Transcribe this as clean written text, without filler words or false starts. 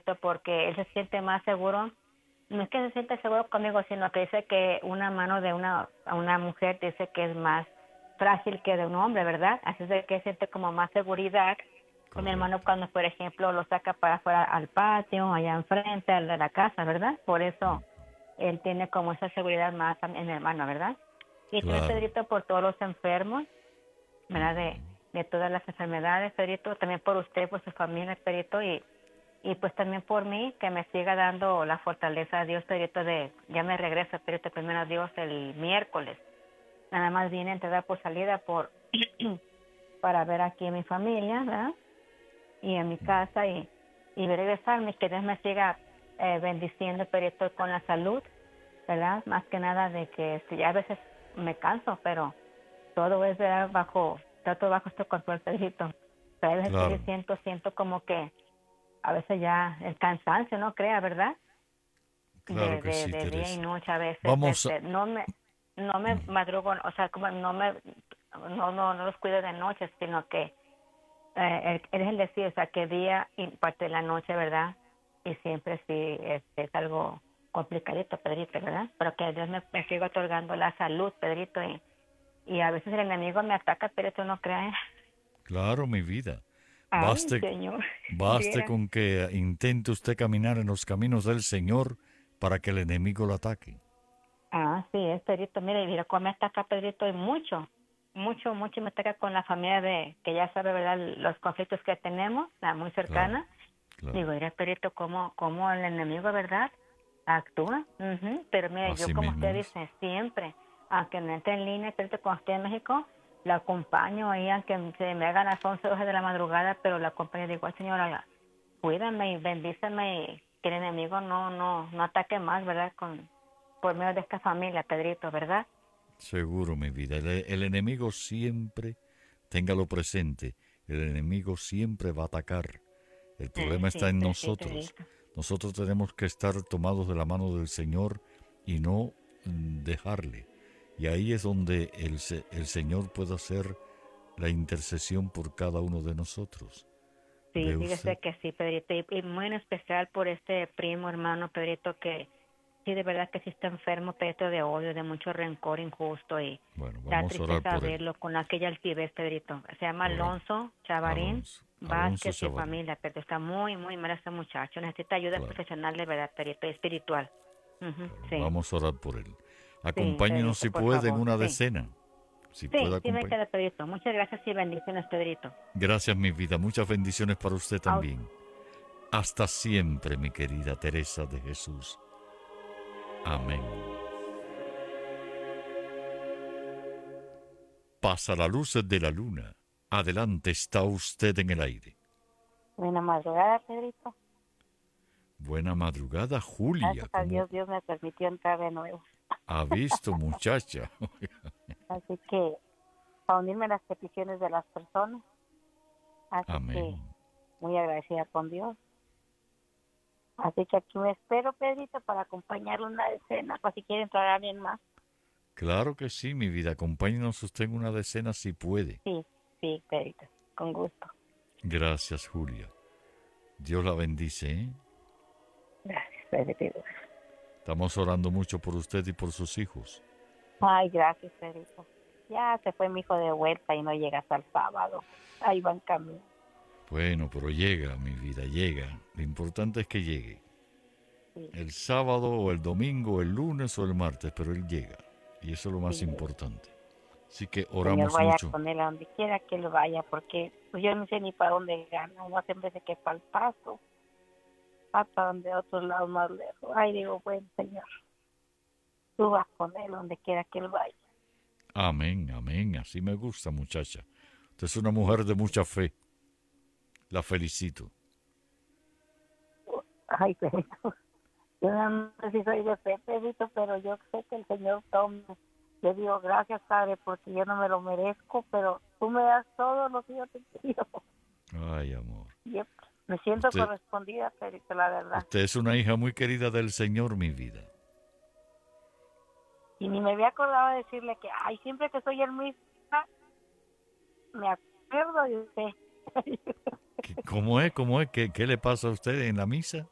Pedrito, porque él se siente más seguro. No es que se siente seguro conmigo, sino que dice que una mano de una mujer dice que es más frágil que de un hombre, ¿verdad? Así es de que siente como más seguridad con mi hermano Correcto. cuando, por ejemplo, lo saca para afuera al patio, allá enfrente, al de la casa, ¿verdad? Por eso él tiene como esa seguridad más en mi hermano, ¿verdad? Y también, Claro. Pedrito, por todos los enfermos, ¿verdad? De todas las enfermedades, Pedrito, también por usted, por su familia, Pedrito, y pues también por mí, que me siga dando la fortaleza a Dios, Pedrito, ya me regresa, Pedrito, primero a Dios el miércoles. Nada más vine a entregar por salida para ver aquí a mi familia, ¿verdad? Y en mi casa y regresarme, que Dios me siga bendiciendo, Pedrito, con la salud, ¿verdad? Más que nada de que a veces me canso, pero todo es ¿verdad? Está todo bajo este control, Pedrito. Pero a veces sí Claro. siento como que a veces ya el cansancio, no crea, ¿verdad? Claro que sí, De día y Teresa. noche a veces, Vamos a... no me madrugo, o sea, como no los cuido de noche, sino que es el decir, o sea, que día y parte de la noche, ¿verdad? Y siempre sí es algo complicadito, Pedrito, ¿verdad? Pero que Dios me siga otorgando la salud, Pedrito, y a veces el enemigo me ataca, Pedrito, no crees. Claro, mi vida. Ay, Baste, Señor, baste viera. con que intente usted caminar en los caminos del Señor para que el enemigo lo ataque. Ah, sí, es Pedrito. Mira, y mira cómo me ataca Pedrito y mucho me ataca con la familia que ya sabe, ¿verdad? Los conflictos que tenemos, la muy Claro, cercana. claro. Digo, mira, Pedrito, cómo el enemigo, ¿verdad? Actúa. Pero mira, yo Así como usted mismo es. dice, siempre, aunque no entre en línea, Pedrito, cuando estoy en México, la acompaño ahí, aunque se me hagan las 11 12 de la madrugada, pero la acompaño y digo, "Ay, señora, cuídame y bendíceme y que el enemigo no ataque más, ¿verdad? Por medio de esta familia, Pedrito, ¿verdad? Seguro, mi vida. El enemigo siempre, téngalo presente, el enemigo siempre va a atacar. El problema está en Siempre, sí, nosotros. Pedrito. Nosotros tenemos que estar tomados de la mano del Señor y no dejarle. Y ahí es donde el Señor puede hacer la intercesión por cada uno de nosotros. Sí, ¿Ve usted? fíjese que sí, Pedrito. Y muy en especial por este primo hermano, Pedrito, que sí, de verdad que sí está enfermo, Pedrito, de odio, de mucho rencor injusto y Bueno, da vamos a orar tristeza por él. verlo con aquella altivez, Pedrito. Se llama Oramos. Alonso Chavarín Alonso, Alonso Vázquez y Chavarín. familia, pero está muy mal este muchacho. Necesita ayuda Claro, profesional de verdad, Pedrito, y espiritual. claro. Sí, Vamos a orar por él. sí, Acompáñenos Pedrito, si por puede en favor. una Sí, decena. Si puede sí, sí me acompañar. queda, Pedrito. Muchas gracias y bendiciones, Pedrito. Gracias, mi vida. Muchas bendiciones para usted A también. Hasta siempre, mi querida Teresa de Jesús. Amén. Pasa la luz de la luna. Adelante está usted en el aire. Buena madrugada, Pedrito. Buena madrugada, Julia. Gracias a ¿Cómo Dios, Dios me permitió entrar de nuevo. ha visto, muchacha? Así que, para unirme a las peticiones de las personas, así que Amén. muy agradecida con Dios. Así que aquí me espero, Pedrito, para acompañar una escena, para si quiere entrar alguien más. Claro que sí, mi vida. Acompáñenos usted en una decena si puede. Sí, sí, Pedrito, con gusto. Gracias, Julia. Dios la bendice, ¿eh? Gracias, Pedrito. Estamos orando mucho por usted y por sus hijos. Ay, gracias, Pedrito. Ya se fue mi hijo de vuelta y no llega hasta el sábado. Ahí van camino. Bueno, pero llega, mi vida, llega. Lo importante es que llegue. Sí, El sábado o el domingo, el lunes o el martes, pero él llega. Y eso es lo más sí. importante. Así que Señor, oramos vaya mucho. con él a donde quiera que él vaya, porque pues yo no sé ni para dónde gana, no siempre sé que para el paso, hasta donde otros lados más lejos. Ay, digo, bueno, Señor, tú vas con él donde quiera que él vaya. Amén, amén. Así me gusta, muchacha. Usted es una Sí. mujer de mucha fe. La felicito. Ay, Pedrito, yo no sé si soy de fe, Pedrito, pero yo sé que el Señor tome. Yo digo, gracias, Padre, porque yo no me lo merezco, pero tú me das todo lo que yo te pido. Ay, amor. Yo me siento Usted, correspondida, Pedrito, la verdad. usted es una hija muy querida del Señor, mi vida. Y ni me había acordado de decirle que, ay, siempre que soy el mismo, me acuerdo de usted. ¿Cómo es? ¿Cómo es? ¿Qué le pasa a usted en la misa?